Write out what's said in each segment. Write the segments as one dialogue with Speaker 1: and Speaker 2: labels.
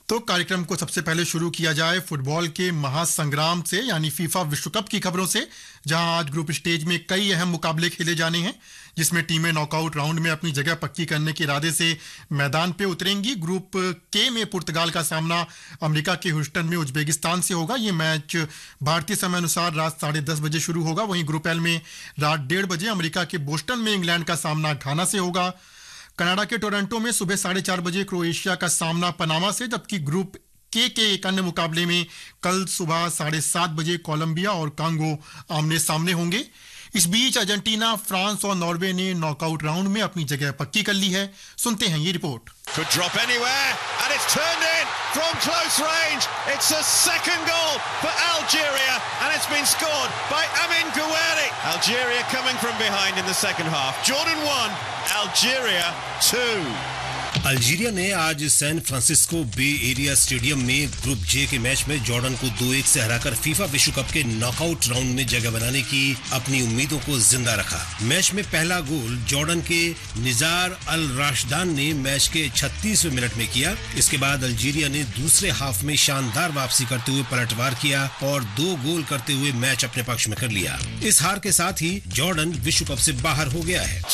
Speaker 1: तो कार्यक्रम को सबसे पहले शुरू किया जाए फुटबॉल के महासंग्राम से, यानी फीफा विश्व कप की खबरों से, जहां आज ग्रुप स्टेज में कई अहम मुकाबले खेले जाने हैं, जिसमें टीमें नॉकआउट राउंड में अपनी जगह पक्की करने के इरादे से मैदान पे उतरेंगी। ग्रुप के में पुर्तगाल का सामना अमेरिका के ह्यूस्टन में उज्बेकिस्तान से होगा। ये मैच भारतीय समय अनुसार रात 10:30 बजे शुरू होगा। वहीं ग्रुप एल में रात 1:30 बजे अमेरिका के बोस्टन में इंग्लैंड का सामना घाना से होगा। कनाडा के टोरंटो में सुबह 4:30 बजे क्रोएशिया का सामना पनामा से, जबकि ग्रुप के एक अन्य मुकाबले में कल सुबह 7:30 बजे कोलंबिया और कांगो आमने सामने होंगे। इस बीच अर्जेंटीना, फ्रांस और नॉर्वे ने नॉकआउट राउंड में अपनी जगह पक्की कर ली है। सुनते हैं ये report.
Speaker 2: Could drop anywhere and it's turned in from close range. It's a second goal for Algeria and it's been scored by Amin Gouiri. Algeria coming from behind in the second half. Jordan 1, Algeria 2.
Speaker 3: Algeria ने आज San Francisco बे area stadium में group जे के match में Jordan को 2-1 से हराकर FIFA विश्व cup के नॉकआउट राउंड में जगह बनाने की अपनी उम्मीदों को जिंदा रखा। मैच में पहला गोल जॉर्डन के निजार अल राशदान ने मैच के 36वें मिनट में किया। इसके बाद अल्जीरिया ने दूसरे हाफ में शानदार वापसी करते हुए पलटवार किया और 2 गोल करते हुए मैच अपने पक्ष में कर लिया। इस हार के साथ ही जॉर्डन विश्व कप से बाहर हो गया है।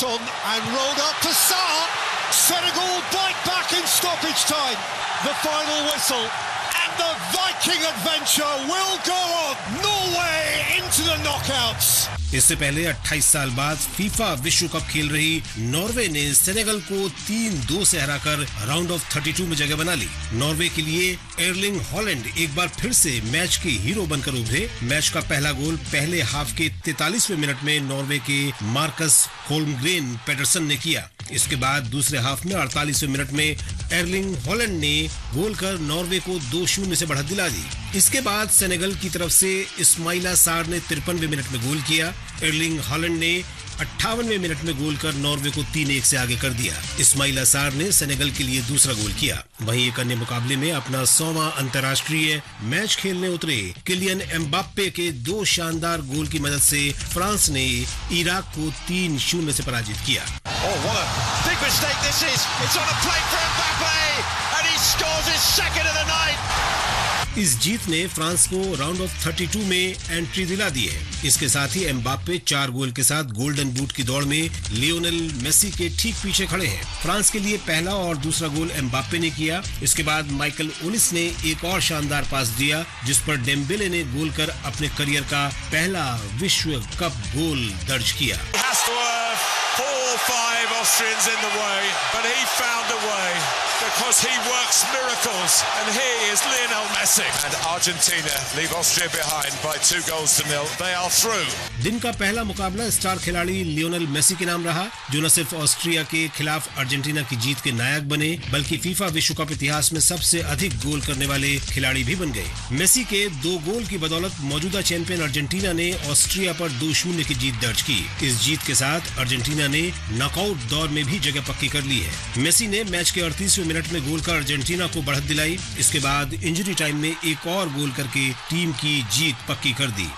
Speaker 2: Senegal bite back in stoppage time. The final whistle and the Viking adventure will go on. Norway into the knockouts.
Speaker 3: इससे पहले 28 साल बाद फीफा विश्व कप खेल रही नॉर्वे ने सेनेगल को 3-2 से हराकर राउंड ऑफ 32 में जगह बना ली। नॉर्वे के लिए एर्लिंग हॉलैंड एक बार फिर से मैच के हीरो बनकर उभरे। मैच का पहला गोल पहले हाफ के 43वें मिनट में नॉर्वे के मार्कस होल्मग्रेन पेटरसन ने किया। इसके बाद दूसरे हाफ में 48वें मिनट में एर्लिंग हॉलैंड ने गोल कर नॉर्वे को 2-0 से बढ़त दिला दी। इसके बाद सेनेगल की तरफ से इस्माइला सार ने 53वें मिनट में गोल किया। एर्लिंग हॉलैंड ने 58वें मिनट में गोल कर नॉर्वे को 3-1 से आगे कर दिया। इस्माइला सार ने सेनेगल के लिए दूसरा गोल किया। वहीं एक अन्य मुकाबले में अपना 100वां अंतर्राष्ट्रीय मैच खेलने उतरे किलियन एम्बाप्पे के 2 शानदार गोल की मदद से फ्रांस ने इराक को 3-0 से पराजित किया।
Speaker 2: Oh, what a big mistake this is. It's on a plate for Mbappe and he scores his second of the night.
Speaker 3: इस जीत ने फ्रांस को राउंड ऑफ 32 में एंट्री दिला दी है। इसके साथ ही एम्बाप्पे 4 गोल के साथ गोल्डन बूट की दौड़ में लियोनेल मेसी के ठीक पीछे खड़े हैं। फ्रांस के लिए पहला और दूसरा गोल एम्बाप्पे ने किया। इसके बाद माइकल ओलिस ने एक और शानदार पास दिया, जिस पर डेम्बेले ने गोल कर अपने करियर का पहला विश्व कप गोल दर्ज किया।
Speaker 2: 4-5 Austrians in the way, but he found a way because he works miracles, and he is Lionel Messi. And Argentina leave Austria behind by 2-0. They are through.
Speaker 3: दिन का पहला मुकाबला स्टार खिलाड़ी लियोनेल मेसी के नाम रहा, जो न सिर्फ ऑस्ट्रिया के खिलाफ अर्जेंटीना की जीत के नायक बने, बल्कि फीफा विश्व कप इतिहास में सबसे अधिक गोल करने वाले खिलाड़ी भी बन गए। मेसी के 2 गोल की बदौलत मौजूदा चैंपियन अर्जेंटीना ने ऑस्ट्रिया पर 2-0 की जीत दर्ज की। इस जीत के साथ अर्जेंटीना ने नॉकआउट दौर में भी जगह पक्की कर ली है। मेसी ने मैच के 38वें मिनट में गोल कर अर्जेंटीना को बढ़त दिलाई। इसके बाद इंजरी टाइम में एक और गोल करके टीम की जीत पक्की कर दी।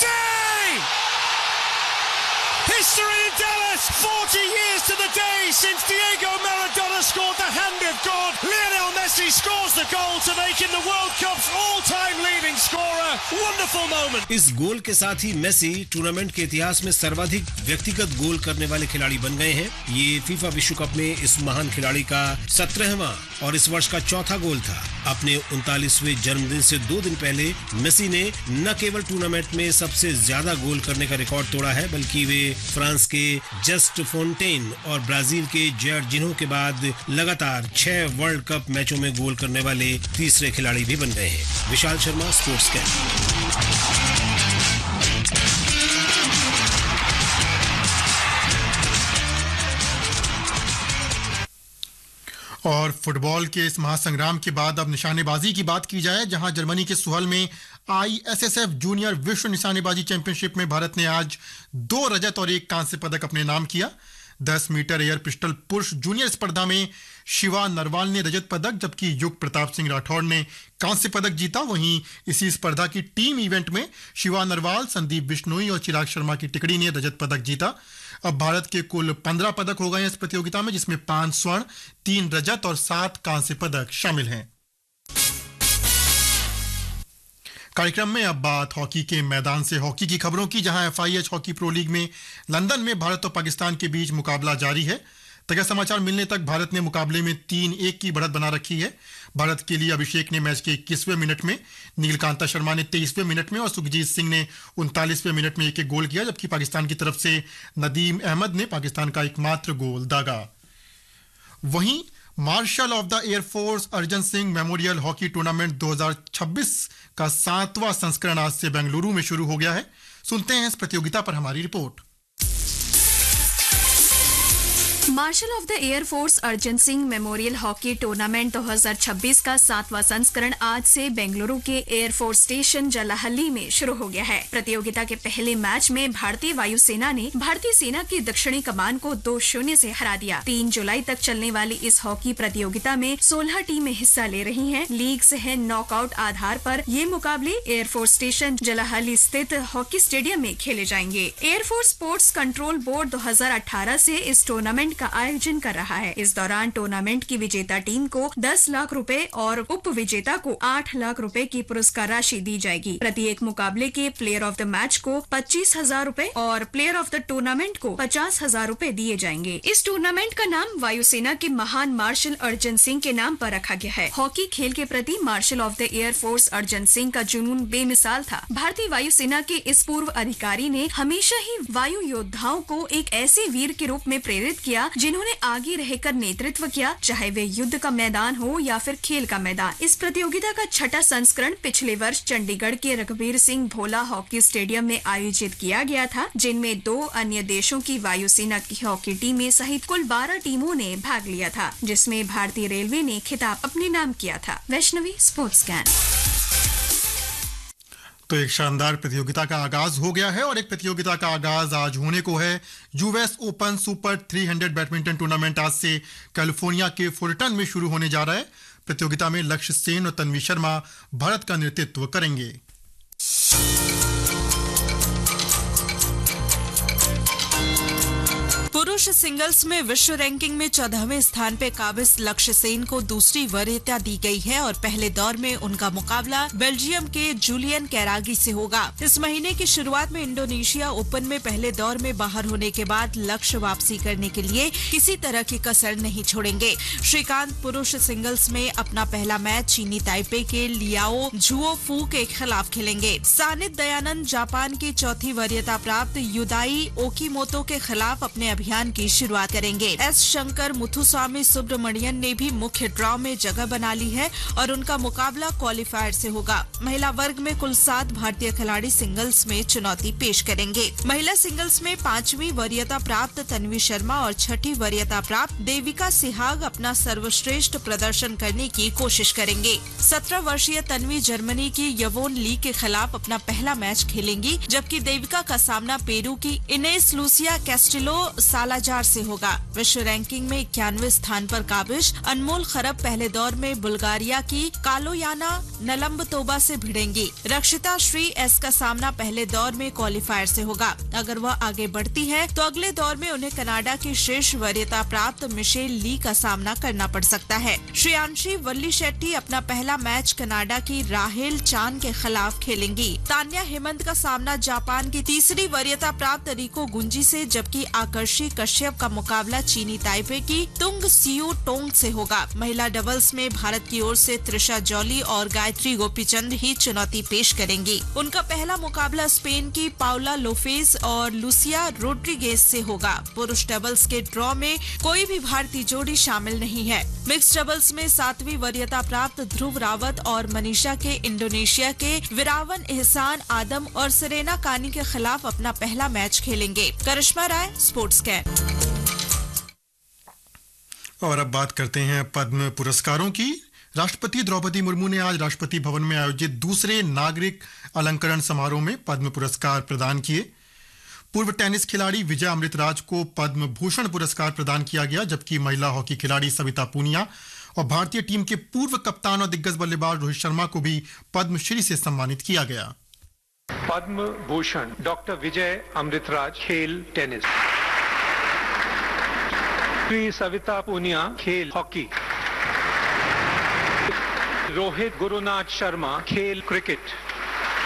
Speaker 2: History in Dallas, 40 years to the day since Diego Maradona scored the hand of God. Lionel Messi scores the goal to make him the World Cup's all-time leading scorer. Wonderful moment.
Speaker 3: इस गोल के साथ ही Messi tournament के इतिहास में सर्वाधिक व्यक्तिगत गोल करने वाले खिलाड़ी बन गए हैं। ये फीफा विश्व कप में इस महान खिलाड़ी का 17वां और इस वर्ष का चौथा गोल था। अपने 39वें जन्मदिन से 2 दिन पहले मेसी ने न केवल टूर्नामेंट में सबसे ज्यादा गोल करने का रिकॉर्ड तोड़ा है, बल्कि वे फ्रांस के जस्ट फोंटेन और ब्राजील के जॉर्जिन्हो के बाद लगातार 6 वर्ल्ड कप मैचों में गोल करने वाले तीसरे खिलाड़ी भी बन गए हैं। Vishal Sharma, sports camp.
Speaker 1: और फुटबॉल के इस महासंग्राम के बाद अब निशानेबाजी की बात की जाए, जहां जर्मनी के सुहल में ISSF जूनियर विश्व निशानेबाजी चैंपियनशिप में भारत ने आज 2 रजत और 1 कांस्य पदक अपने नाम किया। 10 मीटर एयर पिस्टल पुरुष जूनियर स्पर्धा में शिवा नरवाल ने रजत पदक, जबकि युग प्रताप सिंह राठौड़ ने कांस्य पदक जीता। वहीं इसी स्पर्धा की टीम इवेंट में शिवा नरवाल, संदीप बिश्नोई और चिराग शर्मा की टिकड़ी ने रजत पदक जीता। अब भारत के कुल 15 पदक हो गए हैं इस प्रतियोगिता में, जिसमें 5 स्वर्ण, 3 रजत और 7 कांस्य पदक शामिल हैं। कार्यक्रम में अब बात हॉकी के मैदान से हॉकी की खबरों की, जहां FIH हॉकी प्रो लीग में लंदन में भारत और पाकिस्तान के बीच मुकाबला जारी है। ताजा समाचार मिलने तक भारत ने मुकाबले में 3-1 की बढ़त बना रखी है। भारत के लिए अभिषेक ने मैच के 21वें मिनट में, नीलकांता शर्मा ने 23वें मिनट में और सुखजीत सिंह ने 39वें मिनट में एक गोल किया, जबकि पाकिस्तान की तरफ से नदीम अहमद ने पाकिस्तान का एकमात्र गोल दागा। वहीं marshal of the air force Arjan Singh memorial hockey tournament 2026 का 7वां संस्करण आज से बेंगलुरु में शुरू हो गया है। सुनते हैं इस प्रतियोगिता पर हमारी report.
Speaker 4: Marshal of the air force Arjan Singh memorial hockey tournament 2026 का 7वां संस्करण आज से बेंगलुरु के एयरफोर्स स्टेशन जलाहल्ली में शुरू हो गया है। प्रतियोगिता के पहले मैच में भारतीय वायुसेना ने भारतीय सेना की दक्षिणी कमान को 2-0 से हरा दिया। 3 जुलाई तक चलने वाली इस हॉकी प्रतियोगिता में 16 टीमें हिस्सा ले रही हैं। लीग सह नॉकआउट आधार पर ये मुकाबले एयरफोर्स स्टेशन जलाहल्ली स्थित हॉकी स्टेडियम में खेले जाएंगे। एयरफोर्स स्पोर्ट्स कंट्रोल बोर्ड 2018 से इस टूर्नामेंट का आयोजन कर रहा है। इस दौरान टूर्नामेंट की विजेता टीम को 10 लाख रुपए और उप विजेता को 8 लाख रुपए की पुरस्कार राशि दी जाएगी। प्रत्येक मुकाबले के प्लेयर ऑफ द मैच को 25,000 रुपए और प्लेयर ऑफ द टूर्नामेंट को 50,000 रुपए दिए जाएंगे। इस टूर्नामेंट का नाम वायुसेना के महान मार्शल अर्जन सिंह के नाम पर रखा गया है। हॉकी खेल के प्रति marshal of the air force Arjan Singh का जुनून बेमिसाल था। भारतीय वायुसेना के इस पूर्व अधिकारी ने हमेशा ही वायु योद्धाओं को एक ऐसे वीर के रूप में प्रेरित किया जिन्होंने आगे रहकर नेतृत्व किया, चाहे वे युद्ध का मैदान हो या फिर खेल का मैदान। इस प्रतियोगिता का 6वां संस्करण पिछले वर्ष चंडीगढ़ के रघुबीर सिंह भोला हॉकी स्टेडियम में आयोजित किया गया था, जिनमें 2 अन्य देशों की वायुसेना की हॉकी टीमें सहित कुल 12 टीमों ने भाग लिया था, जिसमें भारतीय रेलवे ने खिताब अपने नाम किया था। Vaishnavi, sports scan.
Speaker 1: तो एक शानदार प्रतियोगिता का आगाज हो गया है और एक प्रतियोगिता का आगाज आज होने को है। US open super 300 badminton tournament आज से कैलिफोर्निया के फुलटन में शुरू होने जा रहा है। प्रतियोगिता में लक्ष्य सेन और तन्वी शर्मा भारत का नेतृत्व करेंगे।
Speaker 5: पुरुष सिंगल्स में विश्व रैंकिंग में 14वें स्थान पे काबिज लक्ष्य सेन को दूसरी वरीयता दी गई है और पहले दौर में उनका मुकाबला बेल्जियम के जूलियन कैरागी से होगा। इस महीने की शुरुआत में इंडोनेशिया ओपन में पहले दौर में बाहर होने के बाद लक्ष्य वापसी करने के लिए किसी तरह की कसर नहीं छोड़ेंगे। श्रीकांत पुरुष सिंगल्स में अपना पहला मैच चीनी ताइपे के लियाओ झुओफू के खिलाफ खेलेंगे। सानित दयानंद जापान की चौथी वरीयता प्राप्त युदाई ओकीमोतो के खिलाफ अपने अभियान की शुरुआत करेंगे। एस शंकर मुथुस्वामी सुब्रमण्यन ने भी मुख्य ड्रॉ में जगह बना ली है और उनका मुकाबला क्वालिफायर से होगा। महिला वर्ग में कुल 7 भारतीय खिलाड़ी सिंगल्स में चुनौती पेश करेंगे। महिला सिंगल्स में 5वीं वरीयता प्राप्त तन्वी शर्मा और 6ठी वरीयता प्राप्त देविका सिहाग अपना सर्वश्रेष्ठ प्रदर्शन करने की कोशिश करेंगे। 17 वर्षीय तन्वी जर्मनी की यवोन ली के खिलाफ अपना पहला मैच खेलेंगी, जबकि देविका का सामना पेरू की इनेस लूसिया कैस्टिलो सालाजार से होगा। विश्व रैंकिंग में 91वें स्थान पर काबिज अनमोल खरब पहले दौर में बुल्गारिया की कालोयाना नलम्बतोबा से भिड़ेंगी। रक्षिता श्री एस का सामना पहले दौर में क्वालिफायर से होगा। अगर वह आगे बढ़ती है तो अगले दौर में उन्हें कनाडा की शीर्ष वरीयता प्राप्त मिशेल ली का सामना करना पड़ सकता है। श्रेयांशी वल्ली शेट्टी अपना पहला मैच कनाडा की राहेल चान के खिलाफ खेलेंगी। तान्या हेमंत का सामना जापान की तीसरी वरीयता प्राप्त रिको गुंजी से, जबकि आकर्षी कश्यप का मुकाबला चीनी ताइपे की तुंग सियू टोंग से होगा। महिला डबल्स में भारत की ओर से त्रिशा जॉली और गायत्री गोपीचंद ही चुनौती पेश करेंगी। उनका पहला मुकाबला स्पेन की पाउला लोफेज और लुसिया रोड्रिगेज से होगा। पुरुष डबल्स के ड्रॉ में कोई भी भारतीय जोड़ी शामिल नहीं है। मिक्स डबल्स में 7वीं वरीयता प्राप्त ध्रुव रावत और मनीषा के इंडोनेशिया के विरावन एहसान आदम और सरेना कानी के खिलाफ अपना पहला मैच खेलेंगे। करिश्मा राय, स्पोर्ट्स कैन।
Speaker 1: और अब बात करते हैं पद्म पुरस्कारों की। राष्ट्रपति द्रौपदी मुर्मू ने आज राष्ट्रपति भवन में आयोजित दूसरे नागरिक अलंकरण समारोह में पद्म पुरस्कार प्रदान किए। पूर्व टेनिस खिलाड़ी विजय अमृतराज को पद्म भूषण पुरस्कार प्रदान किया गया, जबकि महिला हॉकी खिलाड़ी सविता पूनिया और भारतीय टीम के पूर्व कप्तान और दिग्गज बल्लेबाज रोहित शर्मा को भी पद्मश्री से सम्मानित किया गया।
Speaker 6: पद्म भूषण डॉक्टर विजय अमृतराज, खेल टेनिस। श्री सविता पूनिया, खेल हॉकी। रोहित गुरुनाथ शर्मा, खेल क्रिकेट।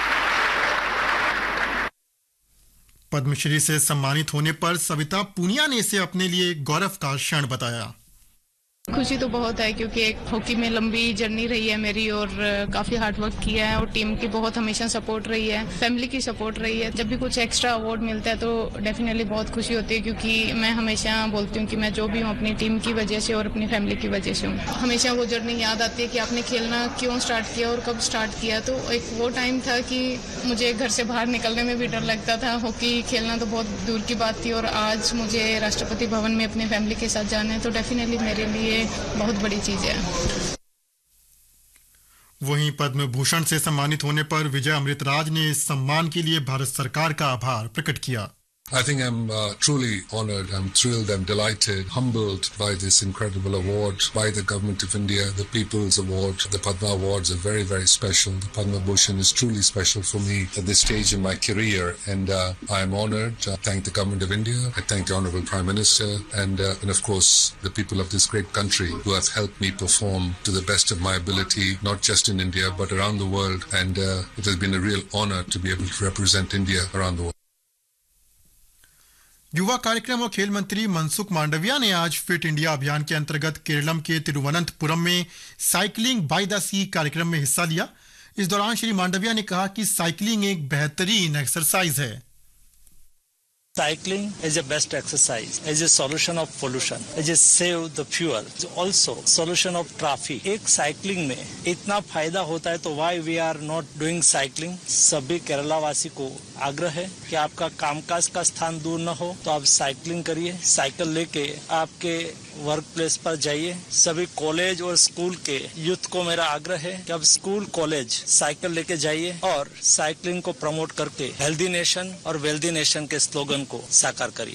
Speaker 1: पद्मश्री से सम्मानित होने पर सविता पूनिया ने इसे अपने लिए गौरव का क्षण बताया।
Speaker 7: खुशी तो बहुत है क्योंकि एक हॉकी में लंबी जर्नी रही है मेरी और काफी हार्ड वर्क किया है और टीम की बहुत हमेशा सपोर्ट रही है, फैमिली की सपोर्ट रही है। जब भी कुछ एक्स्ट्रा अवार्ड मिलता है तो डेफिनेटली बहुत खुशी होती है क्योंकि मैं हमेशा बोलती हूँ कि मैं जो भी हूँ अपनी टीम की वजह से और अपनी फैमिली की वजह से हूँ। हमेशा वो जर्नी याद आती है कि आपने खेलना क्यों स्टार्ट किया और कब स्टार्ट किया। तो एक वो टाइम था कि मुझे घर से बाहर निकलने में भी डर लगता था, हॉकी खेलना तो बहुत दूर की बात थी और आज मुझे राष्ट्रपति भवन में अपनी फैमिली के साथ जाना है तो डेफिनेटली मेरे लिए बहुत बड़ी चीज है।
Speaker 1: वहीं पद्म भूषण से सम्मानित होने पर विजय अमृतराज ने इस सम्मान के लिए भारत सरकार का आभार प्रकट किया।
Speaker 8: I think I'm truly honored, I'm thrilled, I'm delighted, humbled by this incredible award by the Government of India, the People's Award. The Padma Awards are very, very special. The Padma Bhushan is truly special for me at this stage in my career and I am honored. I thank the Government of India, I thank the Honorable Prime Minister and of course the people of this great country who have helped me perform to the best of my ability, not just in India but around the world and it has been a real honor to be able to represent India around the world.
Speaker 1: युवा कार्यक्रम और खेल मंत्री मनसुख मांडविया ने आज fit India अभियान के अंतर्गत केरलम के तिरुवनंतपुरम में साइकिलिंग बाय द सी कार्यक्रम में हिस्सा लिया। इस दौरान श्री मांडविया ने कहा कि साइकिलिंग एक बेहतरीन एक्सरसाइज है।
Speaker 9: Cycling is a best exercise, is a solution of pollution, is a save the fuel, is also solution of traffic. एक साइकिलिंग में इतना फायदा होता है तो why we are not doing cycling? सभी केरला वासी को आग्रह है कि आपका कामकाज का स्थान दूर न हो तो आप साइकिलिंग करिए, साइकिल लेके आपके वर्क प्लेस पर जाइए। सभी कॉलेज और स्कूल के यूथ को मेरा आग्रह है कि अब स्कूल कॉलेज साइकिल लेके जाइए और साइकिलिंग को प्रमोट करके हेल्दी नेशन और वेल्दी नेशन के स्लोगन को साकार करिए।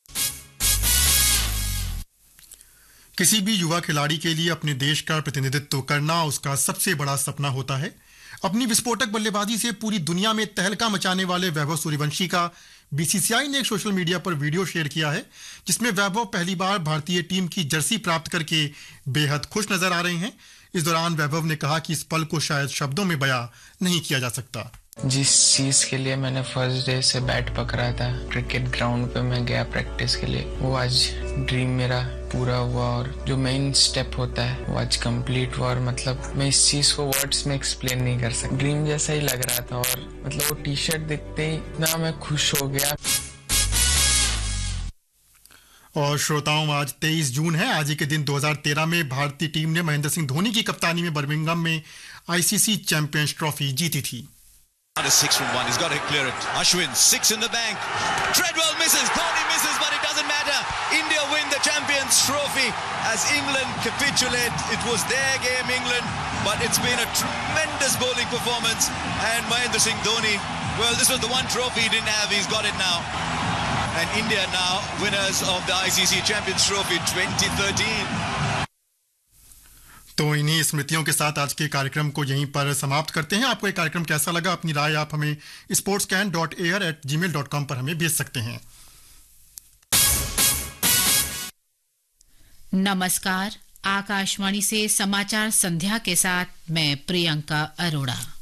Speaker 1: किसी भी युवा खिलाड़ी के लिए अपने देश का प्रतिनिधित्व करना उसका सबसे बड़ा सपना होता है। अपनी विस्फोटक बल्लेबाजी से पूरी दुनिया में तहलका मचाने वाले वैभव सूर्यवंशी का बीसीसीआई ने एक सोशल मीडिया पर वीडियो शेयर किया है जिसमें वैभव पहली बार भारतीय टीम की जर्सी प्राप्त करके बेहद खुश नजर आ रहे हैं। इस दौरान वैभव ने कहा कि इस पल को शायद शब्दों में बयां नहीं किया जा सकता।
Speaker 10: जिस चीज के लिए मैंने फर्स्ट डे से बैट पकड़ा था, क्रिकेट ग्राउंड पे मैं गया प्रैक्टिस के लिए, वो आज ड्रीम मेरा पूरा हुआ और जो मेन स्टेप होता है वो आज कंप्लीट हुआ और मतलब मैं इस चीज को वर्ड्स में एक्सप्लेन नहीं कर सकता। ड्रीम जैसा ही लग रहा था और मतलब वो टी शर्ट देखते ही इतना मैं खुश हो गया।
Speaker 1: और श्रोताओं, आज 23 जून है। आज ही के दिन 2013 में भारतीय टीम ने महेंद्र सिंह धोनी की कप्तानी में बर्मिंघम में आईसीसी चैंपियंस ट्रॉफी जीती थी।
Speaker 2: A 6 from 1, he's got to clear it. Ashwin, 6 in the bank. Treadwell misses, Dhoni misses, but it doesn't matter. India win the Champions Trophy as England capitulate. It was their game, England, but it's been a tremendous bowling performance. And Mahendra Singh Dhoni, well, this was the one trophy he didn't have, he's got it now. And India now winners of the ICC Champions Trophy 2013.
Speaker 1: तो इन्हीं स्मृतियों के साथ आज के कार्यक्रम को यहीं पर समाप्त करते हैं। आपको ये कार्यक्रम कैसा लगा? अपनी राय आप हमें sportscan.air@gmail.com पर हमें भेज सकते हैं।
Speaker 11: नमस्कार, आकाशवाणी से समाचार संध्या के साथ मैं प्रियंका अरोड़ा।